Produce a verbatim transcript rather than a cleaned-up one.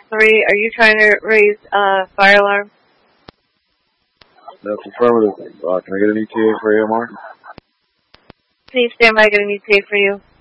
three, are you trying to raise uh, fire alarm? That's affirmative. Uh, can I get an E T A for A M R? Please stand by, get an E T A for you.